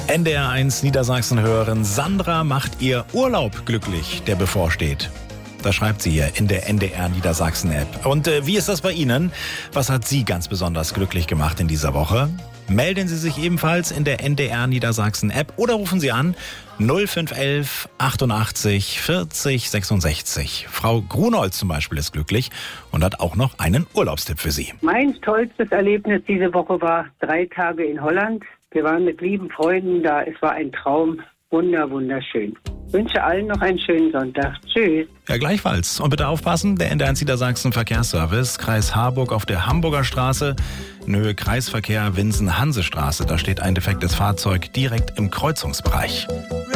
NDR1 Niedersachsen-Hörerin Sandra macht ihr Urlaub glücklich, der bevorsteht. Das schreibt sie hier in der NDR Niedersachsen-App. Und wie ist das bei Ihnen? Was hat Sie ganz besonders glücklich gemacht in dieser Woche? Melden Sie sich ebenfalls in der NDR Niedersachsen-App oder rufen Sie an 0511 88 40 66. Frau Grunholz zum Beispiel ist glücklich und hat auch noch einen Urlaubstipp für Sie. Mein tollstes Erlebnis diese Woche war 3 Tage in Holland. Wir waren mit lieben Freunden da. Es war ein Traum. Wunderschön. Ich wünsche allen noch einen schönen Sonntag. Tschüss. Ja, gleichfalls. Und bitte aufpassen, der NDR1 Niedersachsen Verkehrsservice, Kreis Harburg auf der Hamburger Straße, in Höhe Kreisverkehr Winsen-Hansestraße. Da steht ein defektes Fahrzeug direkt im Kreuzungsbereich.